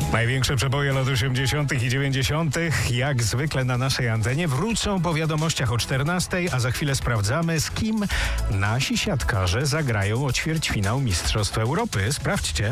Największe przeboje lat 80. i 90. jak zwykle na naszej antenie wrócą po wiadomościach o 14, a za chwilę sprawdzamy, z kim nasi siatkarze zagrają o ćwierćfinał Mistrzostw Europy. Sprawdźcie.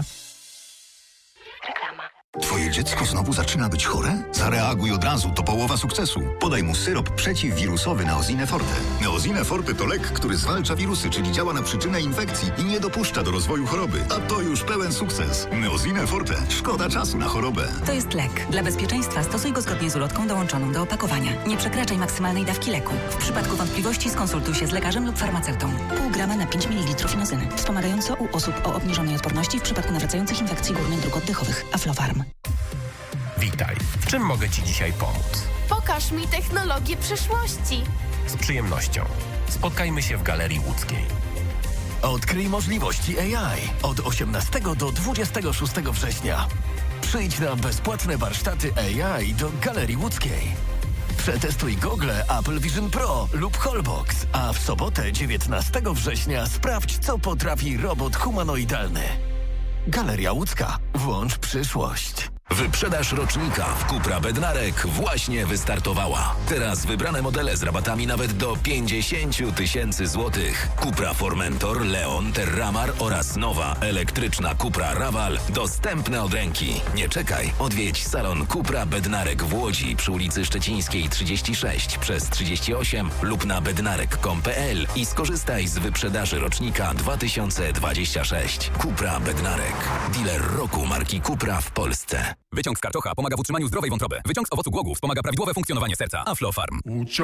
Twoje dziecko znowu zaczyna być chore? Zareaguj od razu, to połowa sukcesu. Podaj mu syrop przeciwwirusowy Neosine Forte. Neosine Forte to lek, który zwalcza wirusy, czyli działa na przyczynę infekcji i nie dopuszcza do rozwoju choroby. A to już pełen sukces. Neosine Forte. Szkoda czasu na chorobę. To jest lek. Dla bezpieczeństwa stosuj go zgodnie z ulotką dołączoną do opakowania. Nie przekraczaj maksymalnej dawki leku. W przypadku wątpliwości skonsultuj się z lekarzem lub farmaceutą. Pół grama na 5 ml inozyny. Wspomagająco u osób o obniżonej odporności w przypadku nawracających infekcji górnych dróg oddechowych. Aflofarm. Witaj. W czym mogę Ci dzisiaj pomóc? Pokaż mi technologię przyszłości. Z przyjemnością. Spotkajmy się w Galerii Łódzkiej. Odkryj możliwości AI od 18 do 26 września. Przyjdź na bezpłatne warsztaty AI do Galerii Łódzkiej. Przetestuj gogle Apple Vision Pro lub Holbox, a w sobotę 19 września sprawdź, co potrafi robot humanoidalny. Galeria Łódzka. Włącz przyszłość. Wyprzedaż rocznika w Cupra Bednarek właśnie wystartowała. Teraz wybrane modele z rabatami nawet do 50 000 złotych. Cupra Formentor, Leon, Terramar oraz nowa elektryczna Cupra Raval dostępne od ręki. Nie czekaj, odwiedź salon Cupra Bednarek w Łodzi przy ulicy Szczecińskiej 36 przez 38 lub na bednarek.com.pl i skorzystaj z wyprzedaży rocznika 2026. Cupra Bednarek. Dealer roku marki Cupra w Polsce. Wyciąg z karczocha pomaga w utrzymaniu zdrowej wątroby. Wyciąg z owocu głogu wspomaga prawidłowe funkcjonowanie serca. Aflofarm.